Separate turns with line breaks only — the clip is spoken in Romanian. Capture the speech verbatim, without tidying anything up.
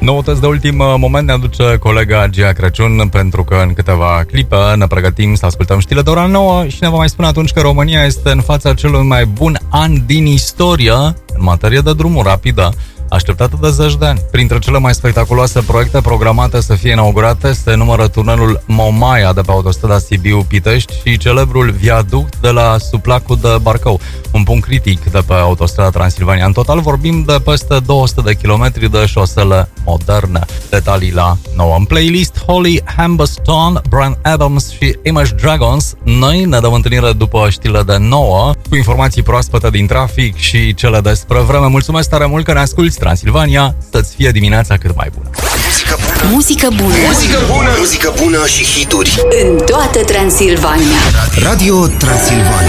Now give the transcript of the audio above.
Noutăți de ultim moment ne aduce colega Gia Crăciun, pentru că în câteva clipe ne pregătim să ascultăm știrile de ora nouă și ne va mai spune atunci că România este în fața celui mai bun an din istorie în materie de drumuri rapidă, așteptată de zeci de ani. Printre cele mai spectaculoase proiecte programate să fie inaugurate se numără tunelul Momaia de pe autostrada Sibiu-Pitești și celebrul viaduct de la Suplacul de Barcău, un punct critic de pe autostrada Transilvania. În total vorbim de peste două sute de kilometri de șosele moderne. Detalii la nouă. În playlist Holly Humberstone, Bryan Adams și Image Dragons. Noi ne dăm întâlnire după știrile de nouă cu informații proaspete din trafic și cele despre vreme. Mulțumesc tare mult că ne asculti. Transilvania, să-ți fie dimineața cât mai bună.
Muzică bună.
Muzică bună.
Muzică bună. Muzică bună și hituri.
În toată Transilvania.
Radio Transilvania.